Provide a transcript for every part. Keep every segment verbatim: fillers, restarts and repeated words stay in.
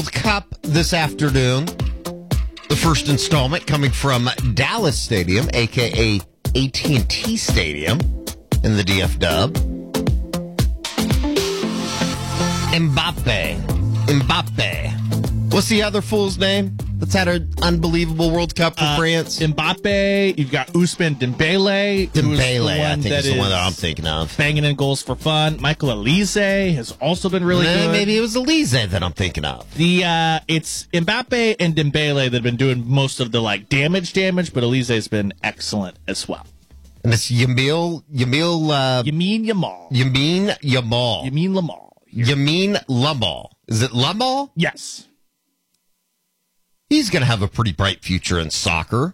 Cup this afternoon. The first installment coming from Dallas Stadium, a k a. A T and T Stadium in the D F W. Mbappe. Mbappe. What's the other fool's name that's had an unbelievable World Cup for uh, France? Mbappe. You've got Ousmane Dembele. Dembele, I think is the one that I'm thinking of. Banging in goals for fun. Michael Elise has also been really eh, good. Maybe it was Elise that I'm thinking of. The uh, it's Mbappe and Dembele that have been doing most of the like damage, damage, but Elise has been excellent as well. And it's Yamil, Yamil, uh, Yamin Yamal. Yamin Yamal. Yamin Lamal. Yamin Lamal. Is it Lamal? Yes. He's going to have a pretty bright future in soccer.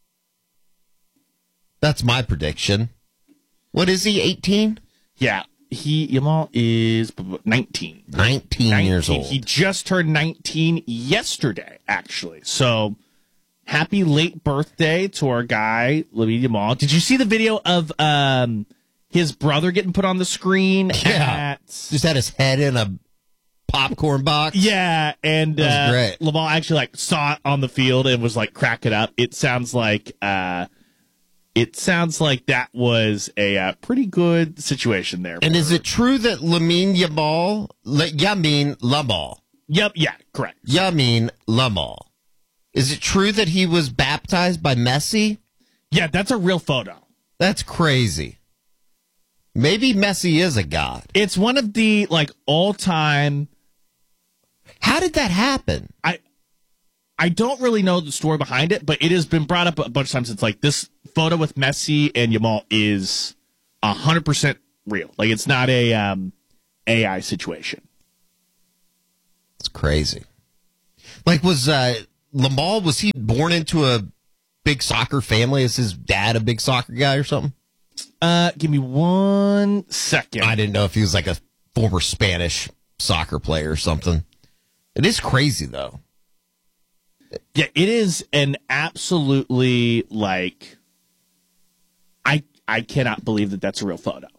That's my prediction. What is he, eighteen? Yeah. He Yamal is nineteen. nineteen. nineteen years old. He just turned nineteen yesterday, actually. So, happy late birthday to our guy, Lamine Yamal. Did you see the video of um, his brother getting put on the screen? Yeah. At, just had his head in a popcorn box. Yeah, and that was uh, great. Lamal actually like saw it on the field and was like cracking up. It sounds like uh, it sounds like that was a uh, pretty good situation there. And is it true that Lamine Yamal, Le, Yamin Lamal? Yep. Yeah. Correct. Yamin Lamal. Is it true that he was baptized by Messi? Yeah, that's a real photo. That's crazy. Maybe Messi is a god. It's one of the like all-time. How did that happen? I I don't really know the story behind it, but it has been brought up a bunch of times. It's like this photo with Messi and Yamal is one hundred percent real. Like it's not a um, A I situation. It's crazy. Like was uh, Lamal, was he born into a big soccer family? Is his dad a big soccer guy or something? Uh, give me one second. I didn't know if he was like a former Spanish soccer player or something. It is crazy, though. Yeah, it is an absolutely, like, I I cannot believe that that's a real photo.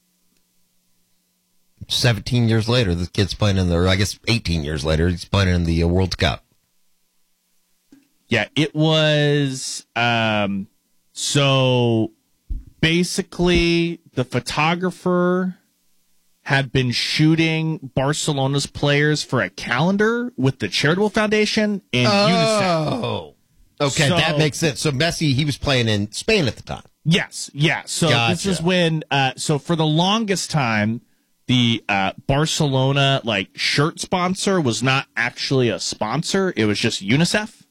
seventeen years later, the kid's playing in the, or I guess eighteen years later, he's playing in the uh, World Cup. Yeah, it was, um, so basically the photographer had been shooting Barcelona's players for a calendar with the Charitable Foundation and UNICEF. Oh, okay, So- that makes sense. So Messi, he was playing in Spain at the time. Yes, yeah. So Gotcha. this is when, uh, so for the longest time, the uh, Barcelona like shirt sponsor was not actually a sponsor; it was just UNICEF,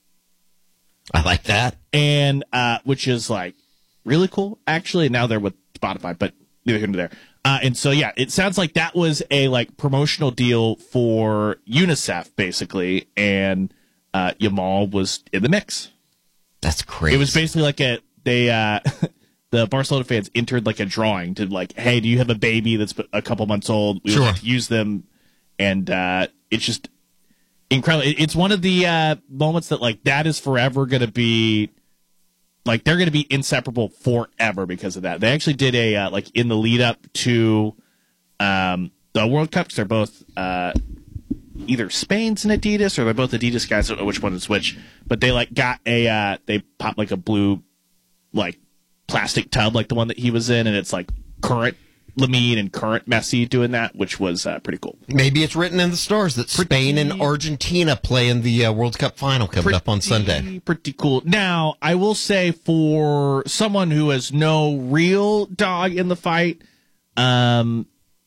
I like that. and uh, which is like really cool. Actually, now they're with Spotify, but neither here nor there. Uh, and so, yeah, it sounds like that was a like promotional deal for UNICEF, basically, and uh, Yamal was in the mix. That's crazy. It was basically like a they uh, the Barcelona fans entered like a drawing to like, hey, do you have a baby that's a couple months old? We Sure. would like to use them, and uh, it's just incredible. It, it's one of the uh, moments that like that is forever going to be. Like, they're going to be inseparable forever because of that. They actually did a, uh, like, in the lead up to um, the World Cup, 'cause they're both uh, either Spain's and Adidas, or they're both Adidas guys. I don't know which one is which. But they, like, got a, uh, they popped, like, a blue, like, plastic tub, like the one that he was in, and it's, like, current Lamine and current Messi doing that, which was uh, pretty cool. Maybe it's written in the stars that Spain Pretty- and Argentina play in the uh, World Cup final coming up on Sunday. Pretty cool. Now, I will say for someone who has no real dog in the fight, um,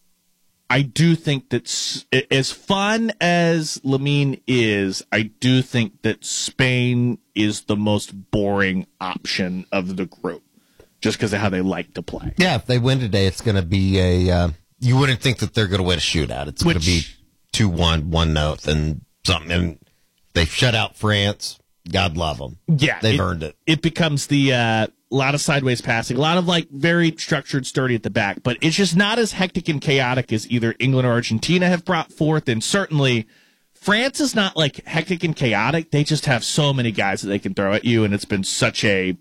I do think that s- as fun as Lamine is, I do think that Spain is the most boring option of the group, just because of how they like to play. Yeah, if they win today, it's going to be a. Uh, you wouldn't think that they're going to win a shootout. It's going to Which- be two one, one note, and something. And they shut out France. God love them. Yeah, They've earned it. It becomes the uh, a lot of sideways passing, a lot of like very structured, sturdy at the back, but it's just not as hectic and chaotic as either England or Argentina have brought forth, and certainly France is not like hectic and chaotic. They just have so many guys that they can throw at you, and it's been such a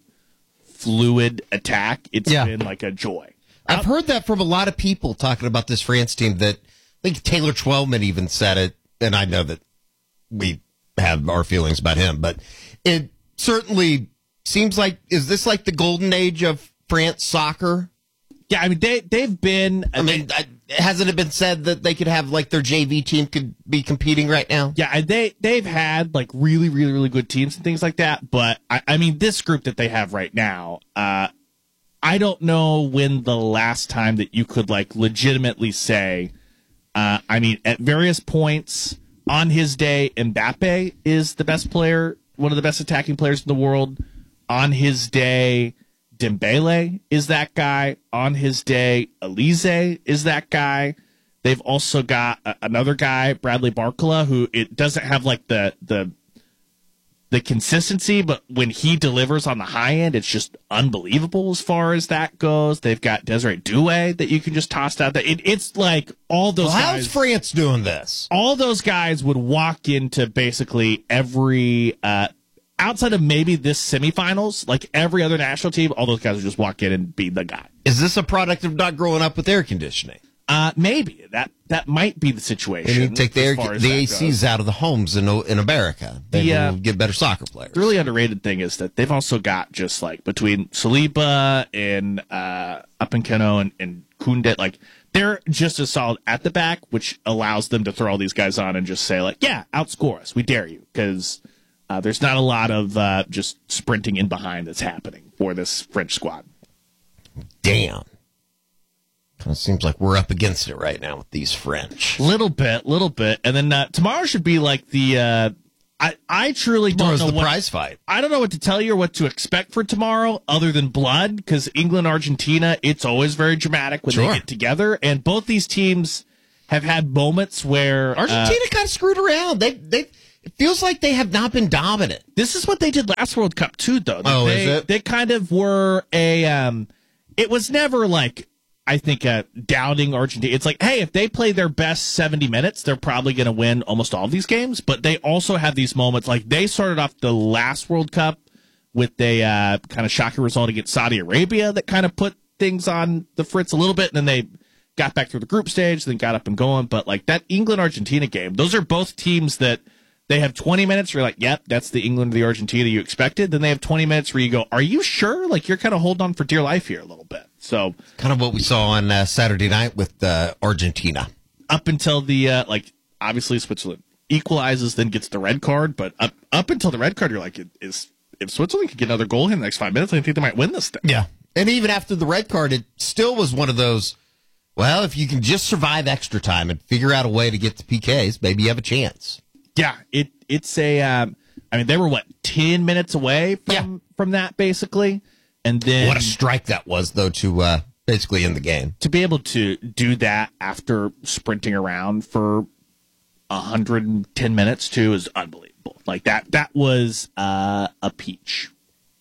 fluid attack. It's Yeah. been like a joy. I've heard that from a lot of people talking about this France team. That I think Taylor Twelman even said it, and I know that we have our feelings about him. But it certainly seems like, is this like the golden age of France soccer? Yeah, I mean, they, they've been... I mean, hasn't it been said that they could have, like, their J V team could be competing right now? Yeah, and they, they've had, like, really, really, really good teams and things like that. But, I, I mean, this group that they have right now, uh, I don't know when the last time that you could, like, legitimately say, uh, I mean, at various points on his day, Mbappe is the best player, one of the best attacking players in the world. On his day... Dembele is that guy. On his day, Elise is that guy. They've also got a, another guy, Bradley Barcola, who it doesn't have like the the the consistency, but when he delivers on the high end, it's just unbelievable as far as that goes. They've got Desiree Doué that you can just toss out there. It, it's like all those well, guys. How's France doing this? All those guys would walk into basically every. Uh, Outside of maybe this semifinals, like every other national team, all those guys would just walk in and be the guy. Is this a product of not growing up with air conditioning? Uh, maybe that that might be the situation. They need to take the, air, the A Cs goes. out of the homes in in America. Then The, uh, we'll get better soccer players. The really underrated thing is that they've also got just like between Saliba and uh, Upamecano and, and Koundé, like they're just as solid at the back, which allows them to throw all these guys on and just say like, yeah, outscore us, we dare you, because. Uh, there's not a lot of uh, just sprinting in behind that's happening for this French squad. Damn. Kind of seems like we're up against it right now with these French. Little bit, little bit. And then uh, tomorrow should be like the... Uh, I, I truly don't Tomorrow's know the what, prize fight. I don't know what to tell you or what to expect for tomorrow other than blood, because England, Argentina, it's always very dramatic when Sure. they get together. And both these teams have had moments where... Argentina uh, kind of screwed around. They they. It feels like they have not been dominant. This is what they did last World Cup too, though. Oh, they, is it? They kind of were a. Um, it was never like I think uh, doubting Argentina. It's like, hey, if they play their best seventy minutes, they're probably going to win almost all of these games. But they also have these moments. Like they started off the last World Cup with a uh, kind of shocking result against Saudi Arabia that kind of put things on the fritz a little bit, and then they got back through the group stage, then got up and going. But like that England Argentina game, those are both teams that. They have twenty minutes where you're like, yep, that's the England or the Argentina you expected. Then they have twenty minutes where you go, are you sure? Like, you're kind of holding on for dear life here a little bit. So, kind of what we saw on uh, Saturday night with uh, Argentina. Up until the, uh, like, obviously Switzerland equalizes, then gets the red card. But up up until the red card, you're like, is if Switzerland could get another goal in the next five minutes, I think they might win this thing. Yeah. And even after the red card, it still was one of those, well, if you can just survive extra time and figure out a way to get to P Ks, maybe you have a chance. Yeah, it it's a. Um, I mean, they were what ten minutes away from Yeah. from that basically, and then What a strike that was, though, to uh, basically end the game. to be able to do that after sprinting around for one hundred ten minutes too is unbelievable. Like that. That was uh, a peach.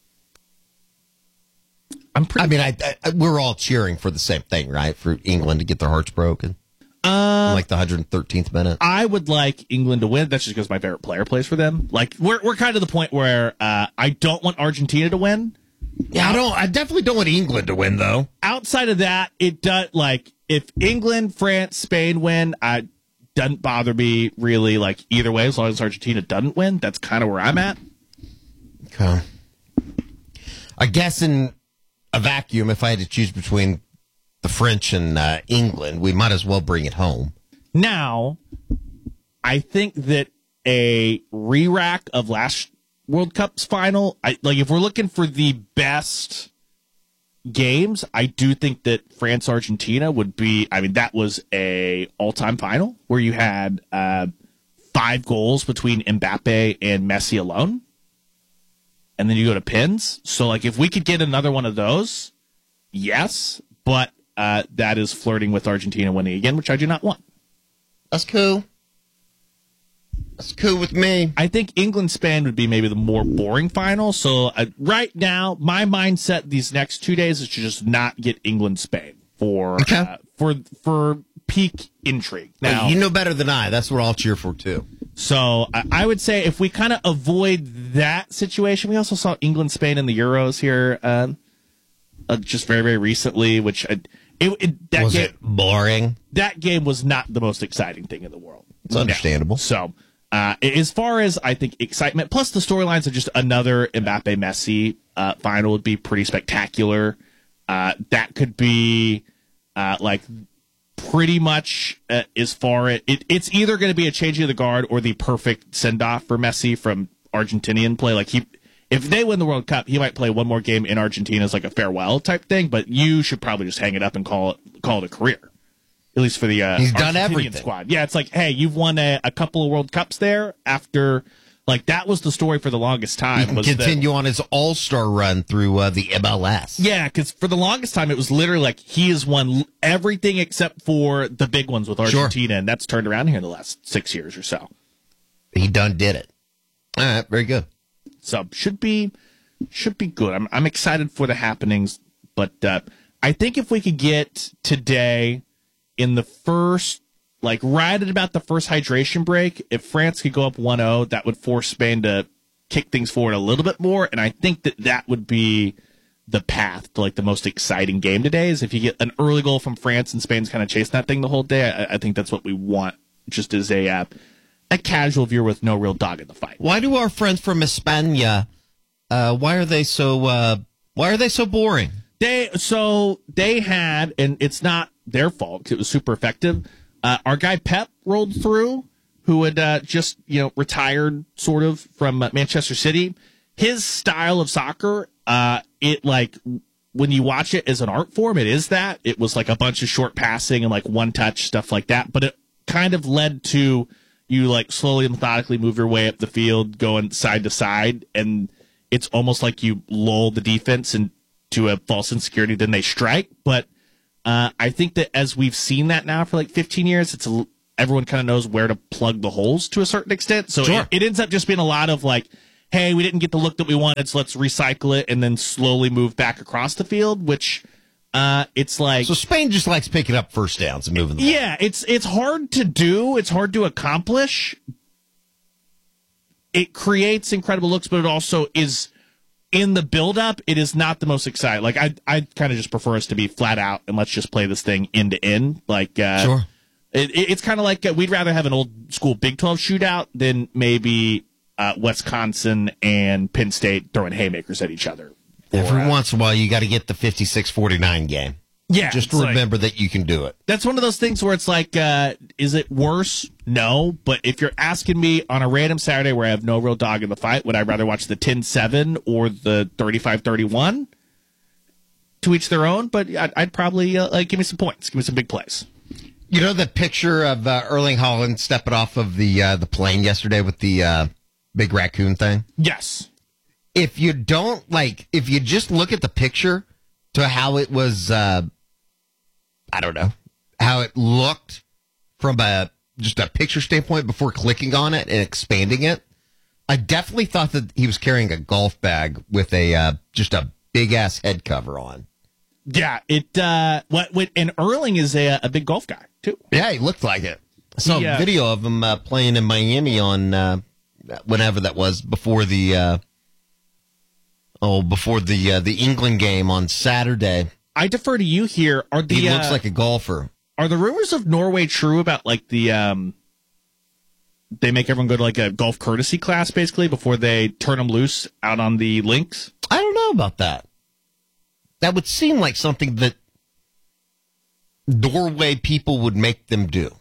I'm pretty. I mean, I, I we're all cheering for the same thing, right? For England to get their hearts broken. Uh, in like the one hundred thirteenth minute. I would like England to win. That's just because my favorite player plays for them. Like we're we're kind of the point where uh, I don't want Argentina to win. Yeah, I don't. I definitely don't want England to win, though. Outside of that, it does. Like if England, France, Spain win, I doesn't bother me really. Like either way, as long as Argentina doesn't win, that's kind of where I'm at. Okay. I guess in a vacuum, if I had to choose between the French and uh, England, we might as well bring it home. Now, I think that a re-rack of last World Cup's final, I, like if we're looking for the best games, I do think that France-Argentina would be, I mean, that was a all-time final where you had uh, five goals between Mbappe and Messi alone. And then you go to pins. So, like, if we could get another one of those, yes, but uh, that is flirting with Argentina winning again, which I do not want. That's cool. That's cool with me. I think England-Spain would be maybe the more boring final. So, uh, right now, my mindset these next two days is to just not get England-Spain for Okay. uh, for for peak intrigue. Now, Hey, you know better than I. That's what I'll cheer for, too. So I, I would say if we kind of avoid that situation, we also saw England, Spain in the Euros here uh, uh, just very, very recently, which I, it, it, that Was game, it boring? that game was not the most exciting thing in the world. It's understandable. So Uh, as far as, I think, excitement, plus the storylines of just another Mbappe-Messi uh, final would be pretty spectacular. Uh, that could be, uh, like, pretty much uh, as far as... It, it's either going to be a changing of the guard or the perfect send-off for Messi from Argentinian play. Like, he, if they win the World Cup, he might play one more game in Argentina as, like, a farewell type thing, but you should probably just hang it up and call it, call it a career. At least for the uh, He's done Argentinian everything. squad. Yeah, it's like, hey, you've won a, a couple of World Cups there after, like, that was the story for the longest time. He can was continue that, on his all-star run through uh, the M L S. Yeah, because for the longest time, it was literally like he has won everything except for the big ones with Argentina, Sure. and that's turned around here in the last six years or so. He done did it. All right, very good. So should be should be good. I'm I'm excited for the happenings, but uh, I think if we could get today in the first, like right at about the first hydration break, if France could go up one oh, that would force Spain to kick things forward a little bit more, and I think that that would be the path to like the most exciting game today. Is if you get an early goal from France and Spain's kind of chasing that thing the whole day. I, I think that's what we want, just as a uh, a casual viewer with no real dog in the fight. Why do our friends from España? Uh, why are they so? Uh, why are they so boring? They so they had, and it's not their fault 'cause it was super effective. Uh, our guy Pep rolled through, who had uh, just you know retired sort of from uh, Manchester City. His style of soccer, uh, it like when you watch it as an art form, it is that it was like a bunch of short passing and like one touch stuff like that. But it kind of led to you like slowly and methodically move your way up the field, going side to side, and it's almost like you lull the defense into a false insecurity, then they strike. But uh, I think that as we've seen that now for like fifteen years, it's a, everyone kind of knows where to plug the holes to a certain extent. So Sure. it, it ends up just being a lot of like, hey, we didn't get the look that we wanted, so let's recycle it and then slowly move back across the field, which uh, it's like... So Spain just likes picking up first downs and moving the ball. Yeah, it's it's hard to do. It's hard to accomplish. It creates incredible looks, but it also is in the build-up. It is not the most exciting. Like I, I kind of just prefer us to be flat out and let's just play this thing end to end. Like, uh, Sure. It, it, it's kind of like uh, we'd rather have an old school Big twelve shootout than maybe uh, Wisconsin and Penn State throwing haymakers at each other. Every Or, uh, once in a while, you got to get the fifty-six forty-nine game. Yeah, Just it's like- remember that you can do it. That's one of those things where it's like, uh, is it worse? No. But if you're asking me on a random Saturday where I have no real dog in the fight, would I rather watch the ten seven or the thirty-five thirty-one? To each their own, but I'd, I'd probably uh, like, give me some points. Give me some big plays. You know the picture of uh, Erling Haaland stepping off of the uh, the plane yesterday with the uh, big raccoon thing? Yes. If you don't, like, if you just look at the picture to how it was, uh, I don't know, how it looked from a just a picture standpoint before clicking on it and expanding it, I definitely thought that he was carrying a golf bag with a uh, just a big ass head cover on. Yeah. It. Uh, what? what and Erling is a, a big golf guy too. Yeah, he looked like it. I saw Yeah. a video of him uh, playing in Miami on uh, whenever that was before the uh, oh before the uh, the England game on Saturday. I defer to you here. Are the He looks uh, like a golfer. are the rumors of Norway true about like the um? They make everyone go to like a golf courtesy class basically before they turn them loose out on the links. I don't know about that. That would seem like something that Norway people would make them do.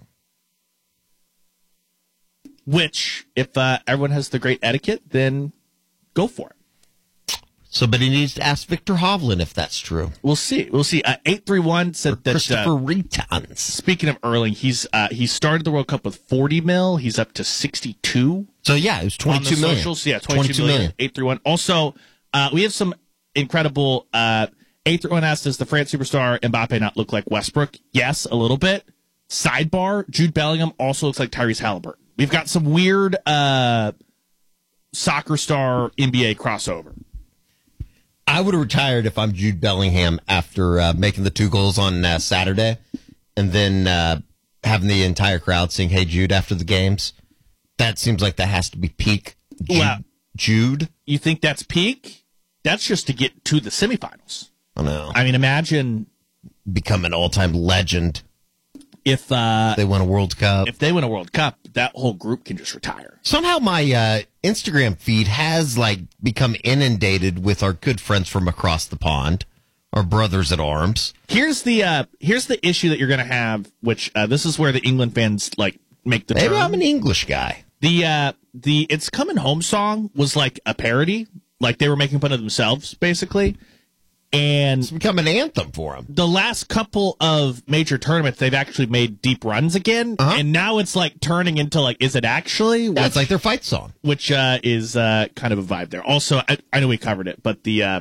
Which, if uh, everyone has the great etiquette, then go for it. So, but he needs to ask Victor Hovland if that's true. We'll see. We'll see. Uh, eight three one said that. Christopher Uh, Reitans. speaking of Erling, he's uh, he started the World Cup with forty mil. He's up to sixty-two So yeah, it was on the twenty-two million. socials. Yeah, twenty-two million. eight three one. Also, uh, we have some incredible. Uh, eight three one asked, does the France superstar Mbappe not look like Westbrook? Yes, a little bit. Sidebar: Jude Bellingham also looks like Tyrese Halliburton. We've got some weird uh, soccer star N B A crossover. I would have retired if I'm Jude Bellingham after uh, making the two goals on uh, Saturday and then uh, having the entire crowd sing Hey Jude after the games. That seems like that has to be peak Jude. Wow. Jude? You think that's peak? That's just to get to the semifinals. I know. I mean, imagine Become an all-time legend. If uh, They win a World Cup. if they win a World Cup, that whole group can just retire. Somehow my uh, Instagram feed has like become inundated with our good friends from across the pond, our brothers at arms. Here's the uh, here's the issue that you're going to have, which uh, this is where the England fans like make the Maybe turn. I'm an English guy. The uh, the "It's Coming Home" song was like a parody, like they were making fun of themselves, basically. And It's become an anthem for them. the last couple of major tournaments, they've actually made deep runs again, Uh-huh. and now it's like turning into like, is it actually? That's like their fight song. Which uh, is uh, kind of a vibe there. Also, I, I know we covered it, but the uh,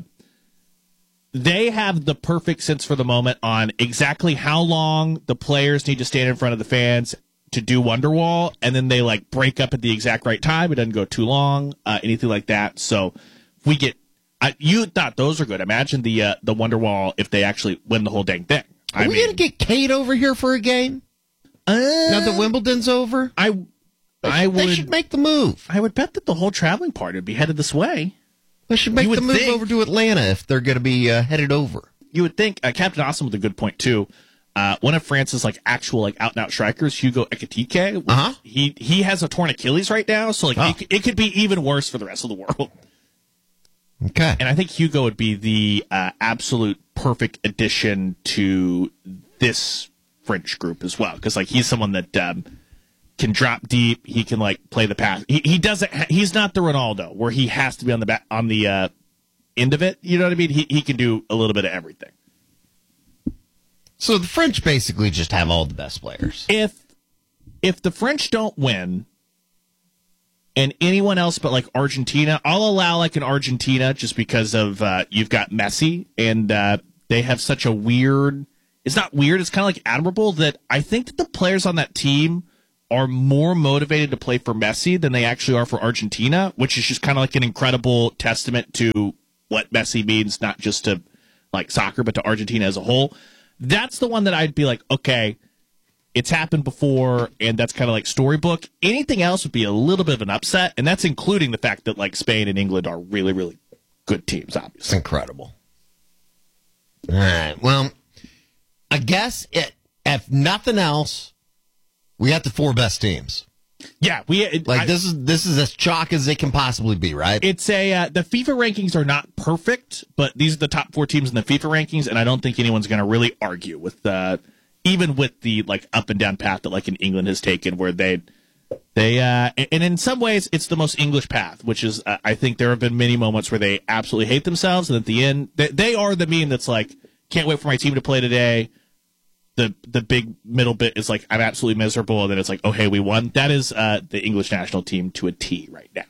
they have the perfect sense for the moment on exactly how long the players need to stand in front of the fans to do Wonderwall, and then they like break up at the exact right time. It doesn't go too long, uh, anything like that. So if we get. I, you thought those are good. Imagine the uh, the Wonderwall if they actually win the whole dang thing. Are I we mean, going to get Kate over here for a game? uh, Now that Wimbledon's over? I They I should- They would should make the move. I would bet that the whole traveling party would be headed this way. They should make You would the move think- over to Atlanta if they're going to be uh, headed over. You would think uh, Captain Awesome with a good point too. Uh, one of France's like actual like out and out strikers, Hugo Ekitike. Uh-huh. He he has a torn Achilles right now, so like Oh. it, it could be even worse for the rest of the world. Okay. And I think Hugo would be the uh, absolute perfect addition to this French group as well, because like he's someone that um, can drop deep. He can like play the pass. He, he doesn't. Ha- he's not the Ronaldo where he has to be on the back on the uh, end of it. You know what I mean? He he can do a little bit of everything. So the French basically just have all the best players. If if the French don't win, and anyone else but like Argentina, I'll allow like an Argentina just because of uh, you've got Messi and uh, they have such a weird. It's not weird. It's kind of like admirable that I think that the players on that team are more motivated to play for Messi than they actually are for Argentina, which is just kind of like an incredible testament to what Messi means, not just to like soccer, but to Argentina as a whole. That's the one that I'd be like, okay, it's happened before, and that's kind of like storybook. Anything else would be a little bit of an upset, and that's including the fact that like Spain and England are really, really good teams, It's obviously. incredible. All right. Well, I guess it, if nothing else, we got the four best teams. Yeah, we it, Like I- this is this is as chalk as they can possibly be, right? It's a uh, the FIFA rankings are not perfect, but these are the top four teams in the FIFA rankings, and I don't think anyone's going to really argue with uh, even with the like up and down path that like in England has taken, where they they uh, and in some ways it's the most English path, which is uh, I think there have been many moments where they absolutely hate themselves, and at the end they, they are the meme that's like can't wait for my team to play today. The the big middle bit is like I'm absolutely miserable, and then it's like oh hey we won. That is uh, the English national team to a T right now.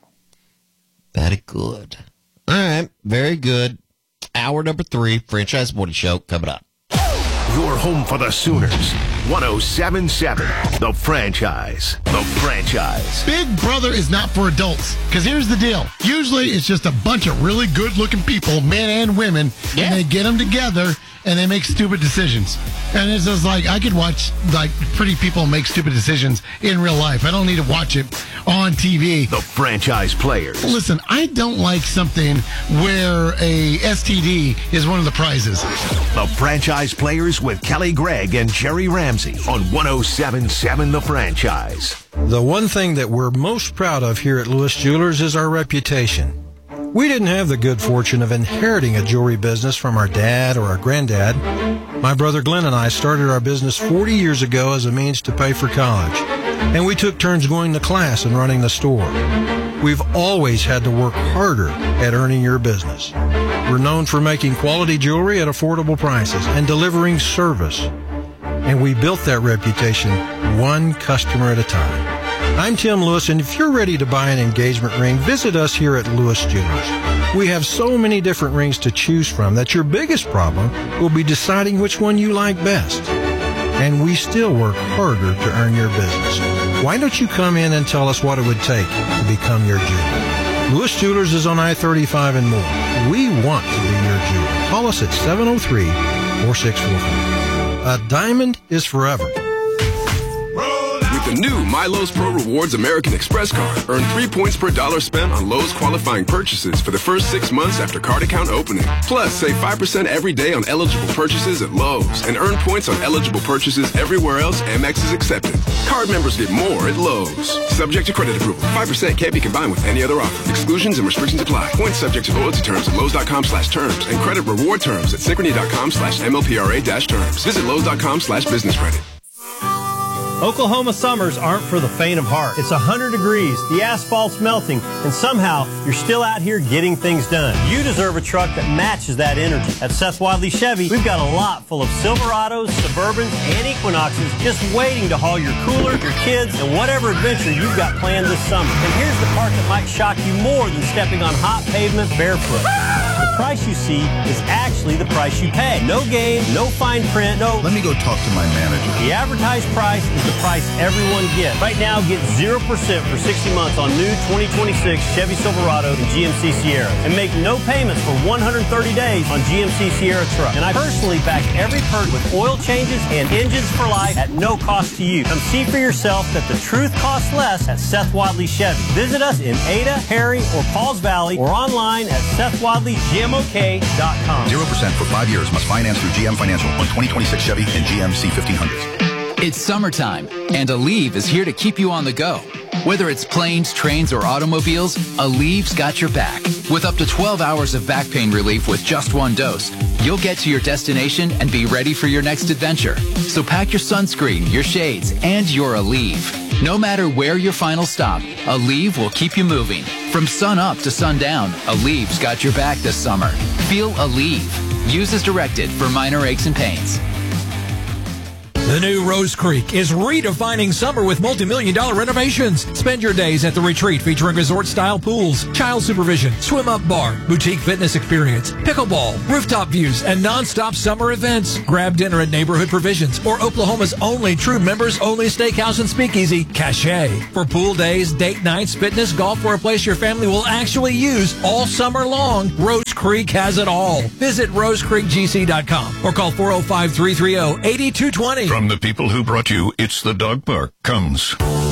Very good. All right. Very good. Hour number three, Franchise Morning Show coming up. Your home for the Sooners. one oh seven point seven. The Franchise. The Franchise. Big Brother is not for adults. Because here's the deal. Usually it's just a bunch of really good looking people, men and women, Yeah. and they get them together and they make stupid decisions. And it's just like, I could watch like pretty people make stupid decisions in real life. I don't need to watch it on T V. The Franchise Players. Listen, I don't like something where a S T D is one of the prizes. The Franchise Players with Kelly Gregg and Jerry Ramsey on one oh seven point seven The Franchise. The one thing that we're most proud of here at Lewis Jewelers is our reputation. We didn't have the good fortune of inheriting a jewelry business from our dad or our granddad. My brother Glenn and I started our business forty years ago as a means to pay for college, and we took turns going to class and running the store. We've always had to work harder at earning your business. We're known for making quality jewelry at affordable prices and delivering service. And we built that reputation one customer at a time. I'm Tim Lewis, and if you're ready to buy an engagement ring, visit us here at Lewis Jewelers. We have so many different rings to choose from that your biggest problem will be deciding which one you like best. And we still work harder to earn your business. Why don't you come in and tell us what it would take to become your jeweler? Lewis Jewelers is on I thirty-five and more. We want to be your jeweler. Call us at seven oh three, four six four four. A diamond is forever. Roll With the new MyLowe's Pro Rewards American Express card, earn three points per dollar spent on Lowe's qualifying purchases for the first six months after card account opening. Plus, save five percent every day on eligible purchases at Lowe's and earn points on eligible purchases everywhere else Amex is accepted. Card members get more at Lowe's. Subject to credit approval. five percent can't be combined with any other offer. Exclusions and restrictions apply. Points subject to loyalty terms at Lowe's.com slash terms and credit reward terms at Synchrony.com slash MLPRA dash terms. Visit Lowe's.com slash business credit. Oklahoma summers aren't for the faint of heart. It's one hundred degrees, the asphalt's melting, and somehow you're still out here getting things done. You deserve a truck that matches that energy. At Seth Wadley Chevy, we've got a lot full of Silverados, Suburbans, and Equinoxes just waiting to haul your cooler, your kids, and whatever adventure you've got planned this summer. And here's the part that might shock you more than stepping on hot pavement barefoot. The price you see is actually the price you pay. No game, no fine print, no... Let me go talk to my manager. The advertised price is the price everyone gets. Right now, get zero percent for sixty months on new twenty twenty-six Chevy Silverado and G M C Sierra. And make no payments for one hundred thirty days on G M C Sierra truck. And I personally back every perk with oil changes and engines for life at no cost to you. Come see for yourself that the truth costs less at Seth Wadley Chevy. Visit us in Ada, Harry, or Pauls Valley or online at Seth Wadley G M O K dot com. zero percent for five years. Must finance through G M Financial on twenty twenty-six Chevy and G M C fifteen hundreds. It's summertime, and Aleve is here to keep you on the go. Whether it's planes, trains, or automobiles, Aleve's got your back. With up to twelve hours of back pain relief with just one dose, you'll get to your destination and be ready for your next adventure. So pack your sunscreen, your shades, and your Aleve. No matter where your final stop, Aleve will keep you moving. From sun up to sundown, Aleve's got your back this summer. Feel Aleve. Use as directed for minor aches and pains. The new Rose Creek is redefining summer with multi-million dollar renovations. Spend your days at the retreat featuring resort-style pools, child supervision, swim-up bar, boutique fitness experience, pickleball, rooftop views, and non-stop summer events. Grab dinner at Neighborhood Provisions or Oklahoma's only true members-only steakhouse and speakeasy, Cache. For pool days, date nights, fitness, golf, or a place your family will actually use all summer long, Rose Creek has it all. Visit rose creek g c dot com or call four oh five, three three oh, eight two two oh. From the people who brought you It's the Dog Park comes